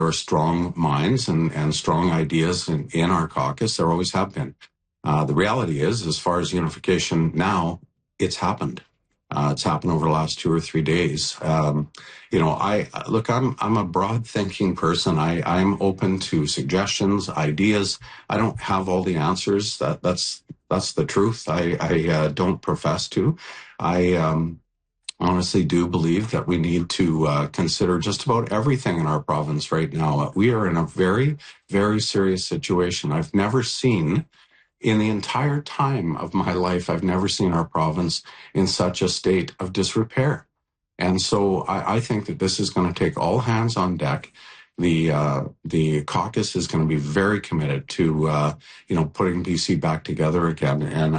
are strong minds and strong ideas in our caucus. There always have been. The reality is, as far as unification now, it's happened. It's happened over the last 2 or 3 days. I'm a broad thinking person. I'm open to suggestions, ideas. I don't have all the answers. That's the truth. I don't profess to. I honestly do believe that we need to consider just about everything in our province right now. We are in a very, very serious situation. I've never seen, in the entire time of my life, I've never seen our province in such a state of disrepair. And so I think that this is going to take all hands on deck. The caucus is going to be very committed to, putting BC back together again. And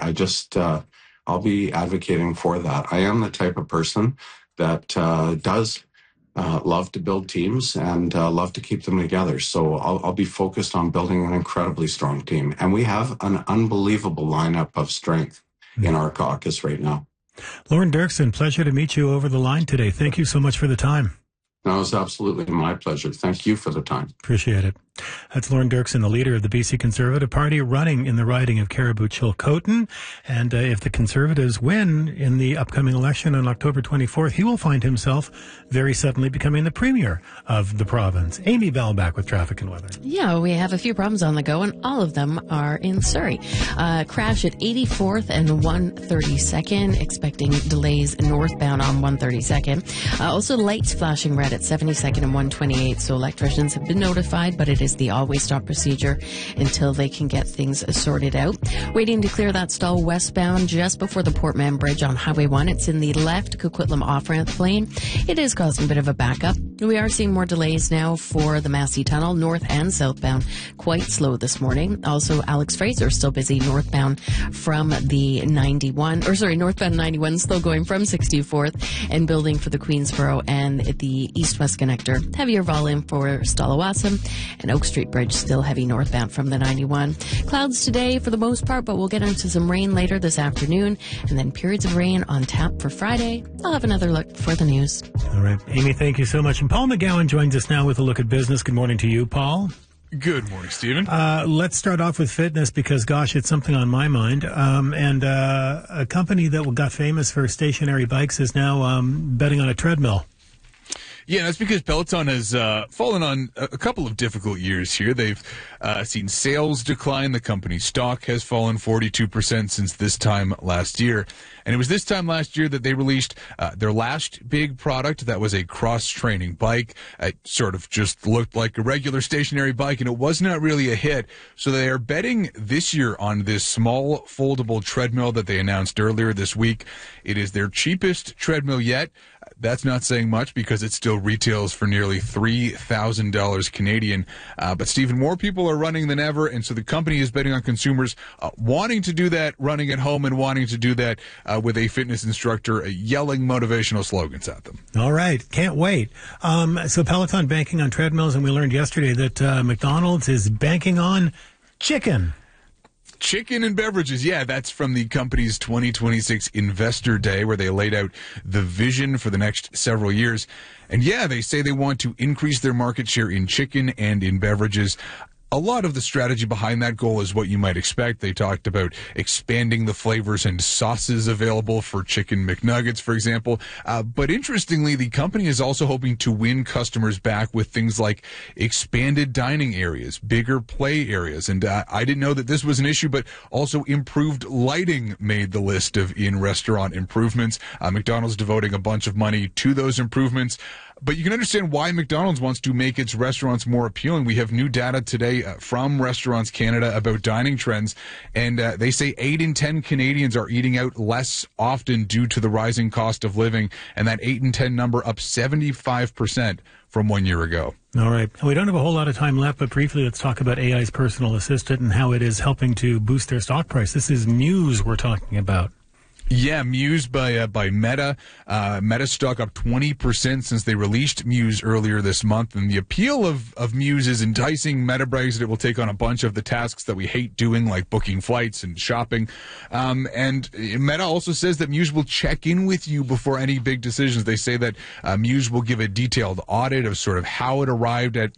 I'll be advocating for that. I am the type of person that does love to build teams and love to keep them together. So I'll be focused on building an incredibly strong team. And we have an unbelievable lineup of strength in our caucus right now. Lorne Dirksen, pleasure to meet you over the line today. Thank you so much for the time. No, it's absolutely my pleasure. Thank you for the time. Appreciate it. That's Lorne Dirksen, the leader of the BC Conservative Party, running in the riding of Caribou-Chilcotin. And if the Conservatives win in the upcoming election on October 24th, he will find himself very suddenly becoming the premier of the province. Amy Bell back with traffic and weather. Yeah, we have a few problems on the go, and all of them are in Surrey. Crash at 84th and 132nd, expecting delays northbound on 132nd. Also, lights flashing red at 72nd and 128th, so electricians have been notified, but it is the always stop procedure until they can get things sorted out. Waiting to clear that stall westbound just before the Portman Bridge on Highway 1. It's in the left Coquitlam off-ramp lane. It is causing a bit of a backup. We are seeing more delays now for the Massey Tunnel, north and southbound, quite slow this morning. Also, Alex Fraser still busy northbound from the northbound 91, still going from 64th and building for the Queensboro and the east-west connector. Heavier volume for Stalawassam, and Oak Street Bridge still heavy northbound from the 91. Clouds today for the most part, but we'll get into some rain later this afternoon, and then periods of rain on tap for Friday. I'll have another look for the news. All right. Amy, thank you so much. And Paul McGowan joins us now with a look at business. Good morning to you, Paul. Good morning, Stephen. Let's start off with fitness because, gosh, it's something on my mind. A company that got famous for stationary bikes is now betting on a treadmill. Yeah, that's because Peloton has fallen on a couple of difficult years here. They've seen sales decline. The company's stock has fallen 42% since this time last year. And it was this time last year that they released their last big product that was a cross-training bike. It sort of just looked like a regular stationary bike, and it was not really a hit. So they are betting this year on this small foldable treadmill that they announced earlier this week. It is their cheapest treadmill yet. That's not saying much because it still retails for nearly $3,000 Canadian. But, Stephen, more people are running than ever, and so the company is betting on consumers wanting to do that, running at home, and wanting to do that with a fitness instructor yelling motivational slogans at them. All right. Can't wait. So Peloton banking on treadmills, and we learned yesterday that McDonald's is banking on chicken. Chicken and beverages, yeah, that's from the company's 2026 Investor Day, where they laid out the vision for the next several years. And yeah, they say they want to increase their market share in chicken and in beverages. A lot of the strategy behind that goal is what you might expect. They talked about expanding the flavors and sauces available for Chicken McNuggets, for example. But interestingly, the company is also hoping to win customers back with things like expanded dining areas, bigger play areas. And I didn't know that this was an issue, but also improved lighting made the list of in-restaurant improvements. McDonald's devoting a bunch of money to those improvements. But you can understand why McDonald's wants to make its restaurants more appealing. We have new data today from Restaurants Canada about dining trends, and they say 8 in 10 Canadians are eating out less often due to the rising cost of living, and that 8 in 10 number up 75% from 1 year ago. All right. We don't have a whole lot of time left, but briefly let's talk about AI's personal assistant and how it is helping to boost their stock price. This is Muse we're talking about. Yeah, Muse by Meta. Meta stock up 20% since they released Muse earlier this month. And the appeal of Muse is enticing. Meta brags that it will take on a bunch of the tasks that we hate doing, like booking flights and shopping. And Meta also says that Muse will check in with you before any big decisions. They say that Muse will give a detailed audit of sort of how it arrived at